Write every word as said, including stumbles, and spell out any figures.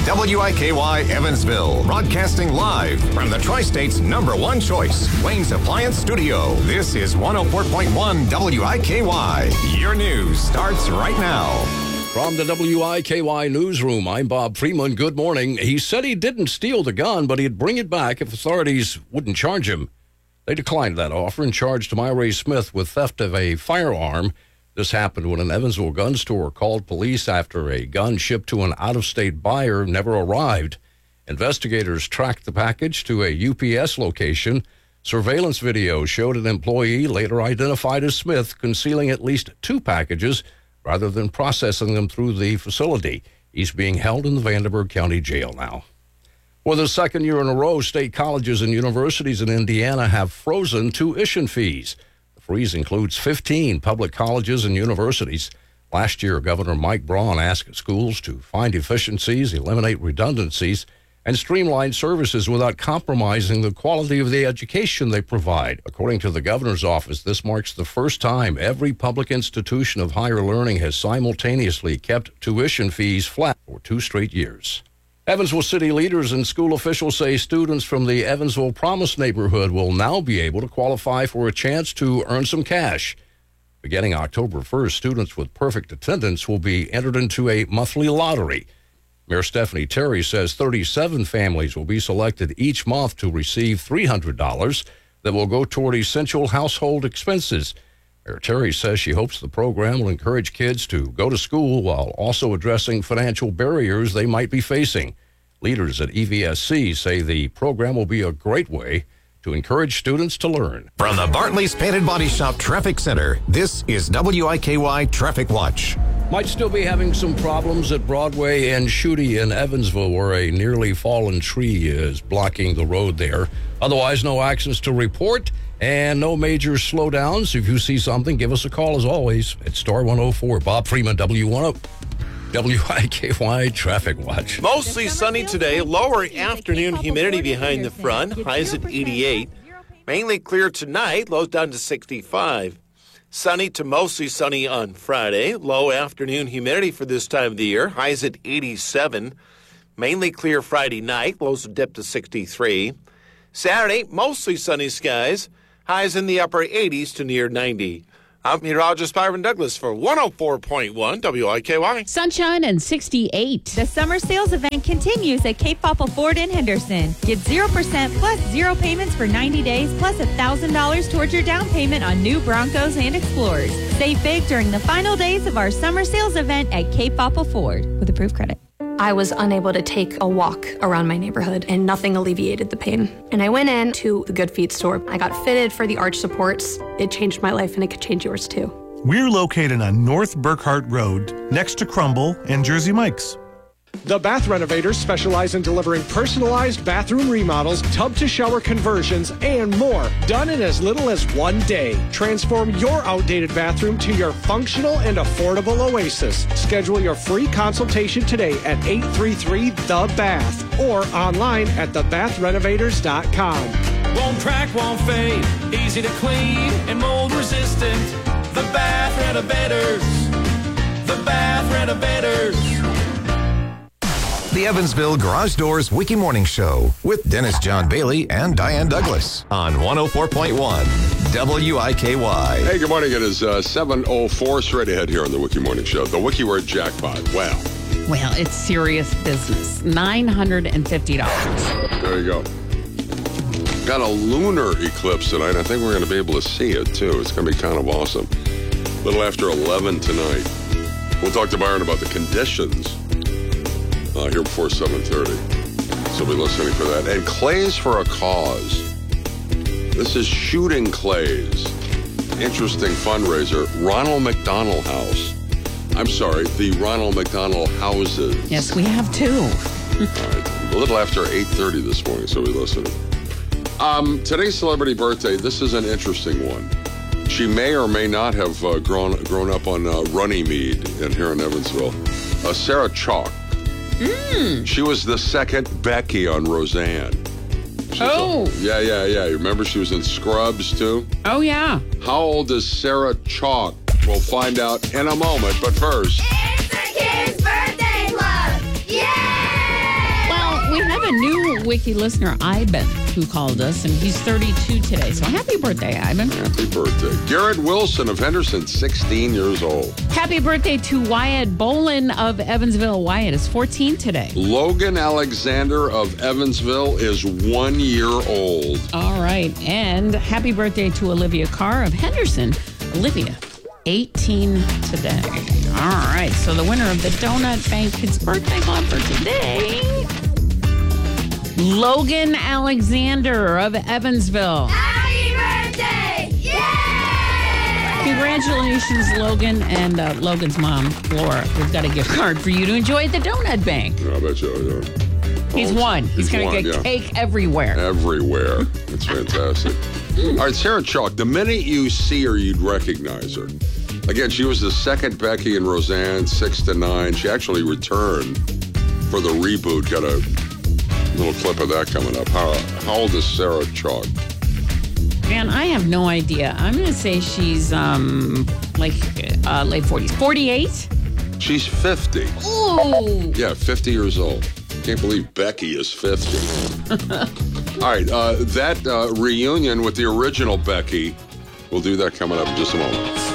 W I K Y Evansville, broadcasting live from the Tri-State's number one choice, Wayne's Appliance Studio. This is one oh four point one W I K Y. Your news starts right now. From the W I K Y newsroom, I'm Bob Freeman. Good morning. He said he didn't steal the gun, but he'd bring it back if authorities wouldn't charge him. They declined that offer and charged Myrae Smith with theft of a firearm. This happened when an Evansville gun store called police after a gun shipped to an out-of-state buyer never arrived. Investigators tracked the package to a U P S location. Surveillance video showed an employee, later identified as Smith, concealing at least two packages rather than processing them through the facility. He's being held in the Vanderburgh County Jail now. For the second year in a row, state colleges and universities in Indiana have frozen tuition fees. Freeze includes fifteen public colleges and universities. Last year, Governor Mike Braun asked schools to find efficiencies, eliminate redundancies, and streamline services without compromising the quality of the education they provide. According to the governor's office, this marks the first time every public institution of higher learning has simultaneously kept tuition fees flat for two straight years. Evansville city leaders and school officials say students from the Evansville Promise neighborhood will now be able to qualify for a chance to earn some cash. Beginning October first, students with perfect attendance will be entered into a monthly lottery. Mayor Stephanie Terry says thirty-seven families will be selected each month to receive three hundred dollars that will go toward essential household expenses. Mayor Terry says she hopes the program will encourage kids to go to school while also addressing financial barriers they might be facing. Leaders at E V S C say the program will be a great way to encourage students to learn. From the Bartley's Painted Body Shop Traffic Center, this is W I K Y Traffic Watch. Might still be having some problems at Broadway and Schutte in Evansville, where a nearly fallen tree is blocking the road there. Otherwise, no accidents to report and no major slowdowns. If you see something, give us a call as always at Star one oh four. Bob Freeman, W one oh W I K Y Traffic Watch. Mostly sunny today. Lower afternoon humidity behind the front. Highs at eighty-eight. Mainly clear tonight. Lows down to sixty-five. Sunny to mostly sunny on Friday. Low afternoon humidity for this time of the year. Highs at eighty-seven. Mainly clear Friday night. Lows will dip to sixty-three. Saturday, mostly sunny skies. Highs in the upper eighties to near ninety. I'm meteorologist Byron Douglas for one oh four point one W I K Y. Sunshine and sixty-eight. The summer sales event continues at Cape Papa Ford in Henderson. Get zero percent plus zero payments for ninety days plus one thousand dollars towards your down payment on new Broncos and Explorers. Save big during the final days of our summer sales event at Cape Papa Ford with approved credit. I was unable to take a walk around my neighborhood, and nothing alleviated the pain. And I went in to the Good Feet store. I got fitted for the arch supports. It changed my life, and it could change yours too. We're located on North Burkhart Road, next to Crumble and Jersey Mike's. The Bath Renovators specialize in delivering personalized bathroom remodels, tub-to-shower conversions, and more, done in as little as one day. Transform your outdated bathroom to your functional and affordable oasis. Schedule your free consultation today at eight three three the bath or online at the bath renovators dot com. Won't crack, won't fade, easy to clean and mold resistant. The Bath Renovators. The Bath Renovators. The Evansville Garage Doors Wiki Morning Show with Dennis John Bailey and Diane Douglas on one oh four point one W I K Y. Hey, good morning. It is uh, seven oh four, straight ahead here on the Wiki Morning Show. The Wiki Word Jackpot. Wow. Well, it's serious business. nine hundred fifty dollars. There you go. Got a lunar eclipse tonight. I think we're going to be able to see it, too. It's going to be kind of awesome. A little after eleven tonight. We'll talk to Byron about the conditions Uh, here before seven thirty. So be listening for that. And Clays for a Cause. This is Shooting Clays. Interesting fundraiser. Ronald McDonald House. I'm sorry, the Ronald McDonald Houses. Yes, we have two. All right. A little after eight thirty this morning, so be listening. Um, today's celebrity birthday, this is an interesting one. She may or may not have uh, grown grown up on uh, Runnymede in here in Evansville. Uh, Sarah Chalk. Mm. She was the second Becky on Roseanne. She's oh. A, yeah, yeah, yeah. You remember she was in Scrubs, too? Oh, yeah. How old is Sarah Chalk? We'll find out in a moment, but first... It's the Kids Birthday Club! Yay! Wiki listener Ivan who called us, and he's thirty-two today. So happy birthday, Ivan. Happy birthday. Garrett Wilson of Henderson, sixteen years old. Happy birthday to Wyatt Bolin of Evansville. Wyatt is fourteen today. Logan Alexander of Evansville is one year old. All right. And happy birthday to Olivia Carr of Henderson. Olivia, eighteen today. All right. So the winner of the Donut Bank Kids Birthday Club for today, Logan Alexander of Evansville. Happy birthday! Yay! Congratulations, Logan, and uh, Logan's mom, Laura. We've got a gift card for you to enjoy at the Donut Bank. Yeah, I bet you. Yeah. He's Oh, won. He's, he's going won, to get yeah. cake everywhere. Everywhere. That's fantastic. All right, Sarah Chalk, the minute you see her, you'd recognize her. Again, she was the second Becky and Roseanne, six to nine. She actually returned for the reboot. Got a little clip of that coming up. How, how old is Sarah Chalk? Man, I have no idea. I'm going to say she's um like uh, late forties. forty-eight? She's fifty. Ooh. Yeah, fifty years old. Can't believe Becky is fifty. All right, uh, that uh, reunion with the original Becky, we'll do that coming up in just a moment.